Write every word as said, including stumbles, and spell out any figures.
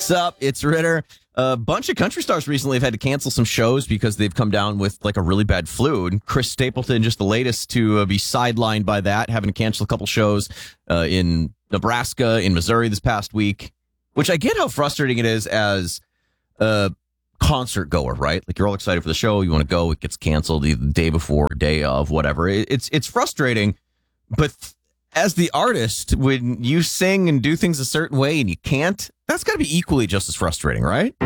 What's up? It's Ritter. A bunch of country stars recently have had to cancel some shows because they've come down with like a really bad flu. And Chris Stapleton, just the latest to uh, be sidelined by that, having to cancel a couple shows uh, in Nebraska, in Missouri this past week, which I get how frustrating it is as a concert goer, right? Like you're all excited for the show. You want to go. It gets canceled the day before, day of, whatever. It, it's, it's frustrating. But as the artist, when you sing and do things a certain way and you can't, that's got to be equally just as frustrating, right?